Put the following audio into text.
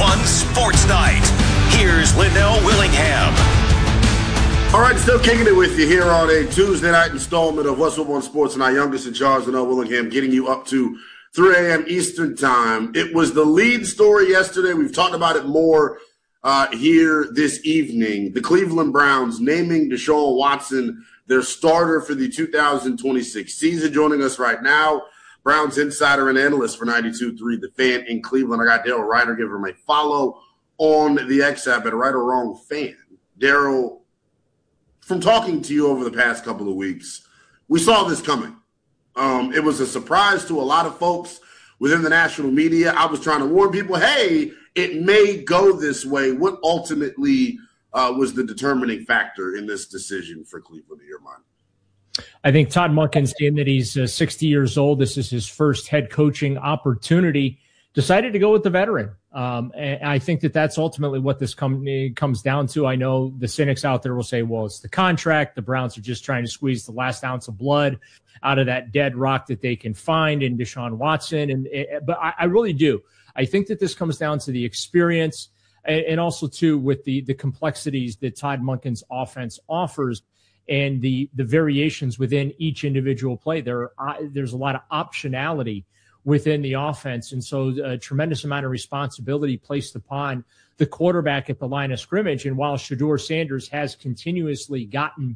101 Sports Night. Here's Linnell Willingham. All right, still kicking it with you here on a Tuesday night installment of What's Up on Sports Night. Youngest in charge, Linnell Willingham, getting you up to 3 a.m. Eastern time. It was the lead story yesterday. We've talked about it more here this evening. The Cleveland Browns naming Deshaun Watson their starter for the 2026 season. Joining us right now, Browns insider and analyst for 92.3 The Fan in Cleveland. I got Daryl Ryder. Give him a follow on the X app at Right or Wrong Fan. Daryl, from talking to you over the past couple of weeks, we saw this coming. It was a surprise to a lot of folks within the national media. I was trying to warn people, hey, it may go this way. What ultimately was the determining factor in this decision for Cleveland in your mind? I think Todd Monken, seeing that he's 60 years old, this is his first head coaching opportunity, decided to go with the veteran. And I think that that's ultimately what this comes down to. I know the cynics out there will say, well, it's the contract. The Browns are just trying to squeeze the last ounce of blood out of that dead rock that they can find in Deshaun Watson. But I really do. I think that this comes down to the experience and also, too, with the complexities that Todd Monken's offense offers and the variations within each individual play. There's a lot of optionality within the offense. And so a tremendous amount of responsibility placed upon the quarterback at the line of scrimmage. And while Shedeur Sanders has continuously gotten